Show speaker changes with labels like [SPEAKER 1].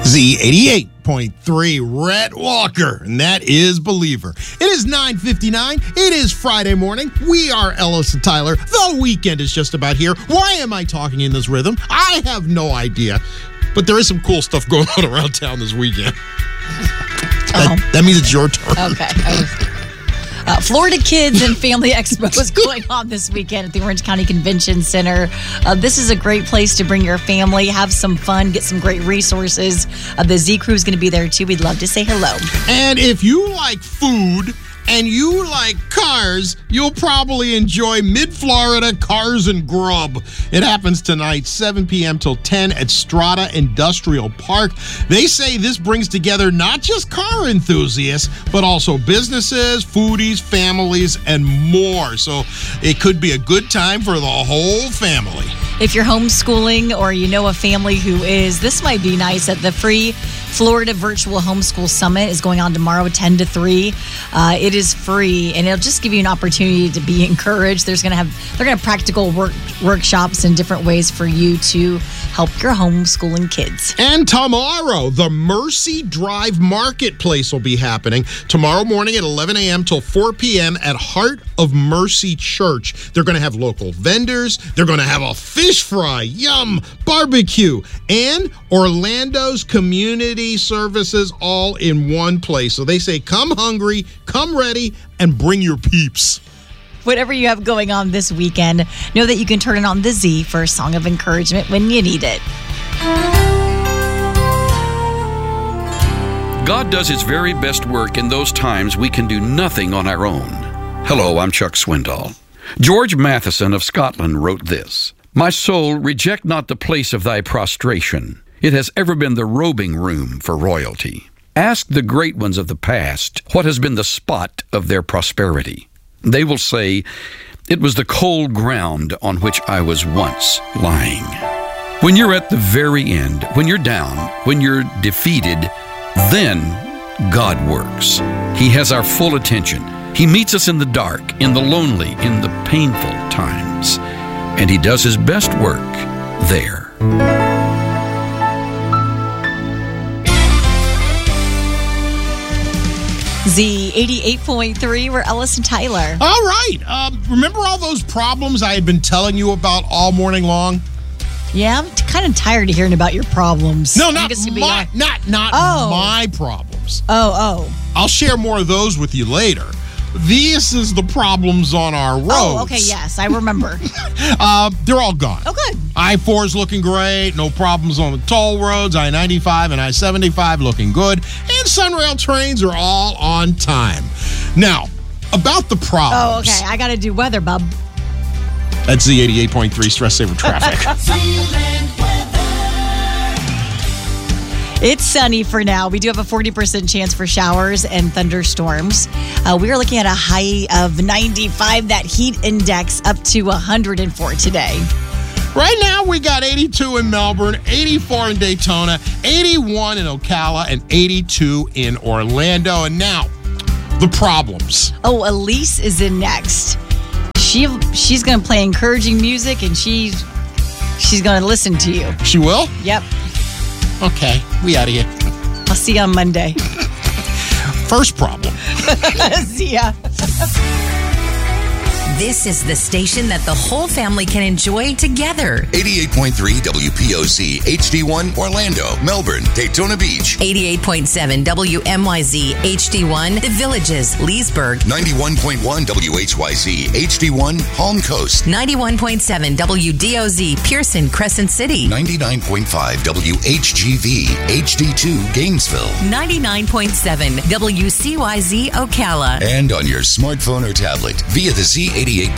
[SPEAKER 1] Z88.3, Rhett Walker, and that is Believer. It is 9:59. It is Friday morning. We are Ellis and Tyler. The weekend is just about here. Why am I talking in this rhythm? I have no idea. But there is some cool stuff going on around town this weekend. That means it's your turn.
[SPEAKER 2] Okay. Florida Kids and Family Expo is going on this weekend at the Orange County Convention Center. This is a great place to bring your family, have some fun, get some great resources. The Z Crew is going to be there too. We'd love to say hello.
[SPEAKER 1] And if you like food and you like cars, you'll probably enjoy Mid-Florida Cars and Grub. It happens tonight, 7 p.m. till 10 at Strata Industrial Park. They say this brings together not just car enthusiasts, but also businesses, foodies, families, and more. So it could be a good time for the whole family.
[SPEAKER 2] If you're homeschooling or you know a family who is, this might be nice. At the free Florida Virtual Homeschool Summit is going on tomorrow, 10 to 3. It is free, and it'll just give you an opportunity to be encouraged. They're going to have practical workshops and different ways for you to help your homeschooling kids.
[SPEAKER 1] And tomorrow, the Mercy Drive Marketplace will be happening tomorrow morning at 11 a.m. till 4 p.m. at Heart of Mercy Church. They're going to have local vendors. They're going to have a fish fry, yum, barbecue, and Orlando's community services all in one place. So they say, come hungry, come ready, and bring your peeps.
[SPEAKER 2] Whatever you have going on this weekend, know that you can turn it on the Z for a song of encouragement when you need it.
[SPEAKER 3] God does his very best work in those times we can do nothing on our own. Hello, I'm Chuck Swindoll. George Matheson of Scotland wrote this: "My soul, reject not the place of thy prostration. It has ever been the robing room for royalty. Ask the great ones of the past what has been the spot of their prosperity. They will say, it was the cold ground on which I was once lying." When you're at the very end, when you're down, when you're defeated, then God works. He has our full attention. He meets us in the dark, in the lonely, in the painful times. And he does his best work there.
[SPEAKER 2] Z88.3, we're Ellis and Tyler.
[SPEAKER 1] All right. Remember all those problems I had been telling you about all morning long?
[SPEAKER 2] Yeah, I'm kind of tired of hearing about your problems.
[SPEAKER 1] No, not my problems.
[SPEAKER 2] Oh.
[SPEAKER 1] I'll share more of those with you later. This is the problems on our roads.
[SPEAKER 2] Oh, okay, yes, I remember.
[SPEAKER 1] They're all gone.
[SPEAKER 2] Oh, good.
[SPEAKER 1] I-4 is looking great. No problems on the toll roads. I-95 and I-75 looking good. And Sunrail trains are all on time. Now, about the problems.
[SPEAKER 2] Oh, okay. I got to do weather, bub.
[SPEAKER 1] That's the 88.3 Stress Saver Traffic.
[SPEAKER 2] It's sunny for now. We do have a 40% chance for showers and thunderstorms. We are looking at a high of 95. That heat index up to 104 today.
[SPEAKER 1] Right now, we got 82 in Melbourne, 84 in Daytona, 81 in Ocala, and 82 in Orlando. And now, the problems.
[SPEAKER 2] Oh, Elise is in next. She's going to play encouraging music, and she's going to listen to you.
[SPEAKER 1] She will?
[SPEAKER 2] Yep.
[SPEAKER 1] Okay, we out of here.
[SPEAKER 2] I'll see you on Monday.
[SPEAKER 1] First problem.
[SPEAKER 2] See ya.
[SPEAKER 4] This is the station that the whole family can enjoy together.
[SPEAKER 5] 88.3 WPOC, HD1, Orlando, Melbourne, Daytona Beach.
[SPEAKER 4] 88.7 WMYZ, HD1, The Villages, Leesburg.
[SPEAKER 5] 91.1 WHYZ, HD1, Palm Coast.
[SPEAKER 4] 91.7 WDOZ, Pearson, Crescent City.
[SPEAKER 5] 99.5 WHGV, HD2, Gainesville.
[SPEAKER 4] 99.7 WCYZ, Ocala.
[SPEAKER 5] And on your smartphone or tablet via the Z88.3